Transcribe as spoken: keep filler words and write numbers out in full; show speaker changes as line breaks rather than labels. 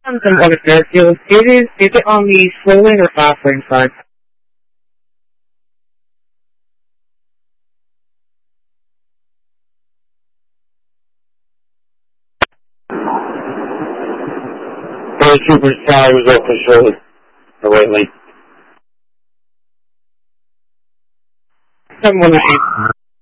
On some other airfield, it is, is it on the slow lane or fast lane side?
The trooper's tire was off his shoulder, the right lane.
seven one eight.